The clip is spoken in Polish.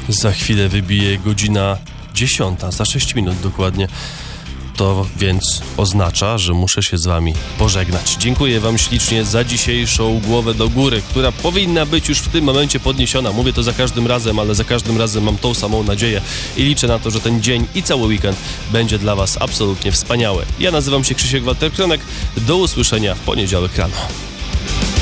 Za chwilę wybije godzina 10, za 6 minut dokładnie. To więc oznacza, że muszę się z wami pożegnać. Dziękuję wam ślicznie za dzisiejszą głowę do góry, która powinna być już w tym momencie podniesiona. Mówię to za każdym razem, ale za każdym razem mam tą samą nadzieję i liczę na to, że ten dzień i cały weekend będzie dla was absolutnie wspaniały. Ja nazywam się Krzysiek Walter-Kronek. Do usłyszenia w poniedziałek rano.